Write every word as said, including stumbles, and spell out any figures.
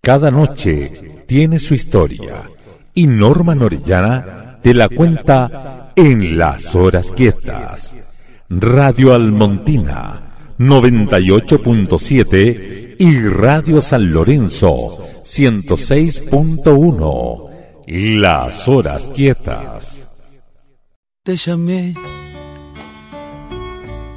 Cada noche tiene su historia y Norma Orellana te la cuenta en Las Horas Quietas. Radio Almontina noventa y ocho punto siete y Radio San Lorenzo ciento seis punto uno. Las Horas Quietas. Te llamé